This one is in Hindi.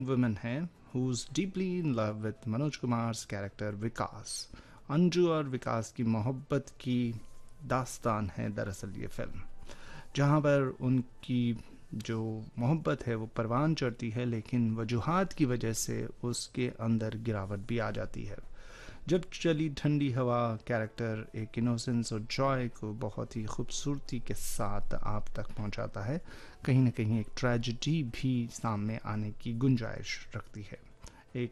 woman है who's deeply in love with Manoj Kumar character विकास। अंजू और विकास की मोहब्बत की दास्तान है दरअसल ये फिल्म, जहाँ पर उनकी जो मोहब्बत है वो परवान चढ़ती है, लेकिन वजूहात की वजह से उसके अंदर गिरावट भी आ जाती है। जब चली ठंडी हवा कैरेक्टर एक इनोसेंस और जॉय को बहुत ही खूबसूरती के साथ आप तक पहुंचाता है, कहीं ना कहीं एक ट्रेजेडी भी सामने आने की गुंजाइश रखती है।